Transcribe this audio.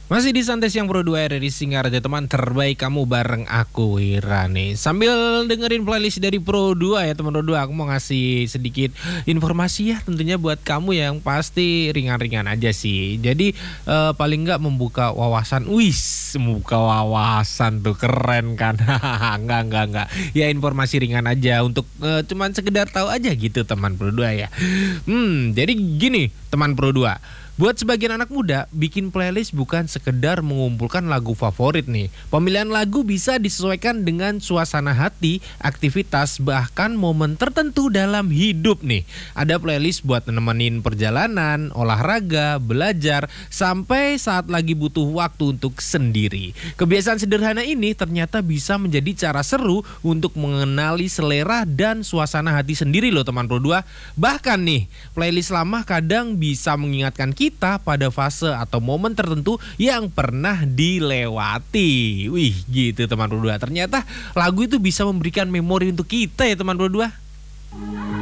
Masih di Santai Siang Pro 2 dari Singaraja, teman terbaik kamu bareng aku Wira nih. Sambil dengerin playlist dari Pro 2 ya teman Pro 2, aku mau ngasih sedikit informasi ya tentunya buat kamu yang pasti ringan-ringan aja sih. Jadi paling nggak membuka wawasan. Wis, membuka wawasan tuh keren kan. Enggak. Ya informasi ringan aja untuk cuman sekedar tahu aja gitu teman Pro 2 ya. Jadi gini teman Pro 2. Buat sebagian anak muda, bikin playlist bukan sekedar mengumpulkan lagu favorit nih. Pemilihan lagu bisa disesuaikan dengan suasana hati, aktivitas, bahkan momen tertentu dalam hidup nih. Ada playlist buat nemenin perjalanan, olahraga, belajar, sampai saat lagi butuh waktu untuk sendiri. Kebiasaan sederhana ini ternyata bisa menjadi cara seru untuk mengenali selera dan suasana hati sendiri loh teman Pro 2. Bahkan nih, playlist lama kadang bisa mengingatkan kita pada fase atau momen tertentu yang pernah dilewati. Wih, gitu teman Pro 2. Ternyata lagu itu bisa memberikan memori untuk kita ya teman Pro 2.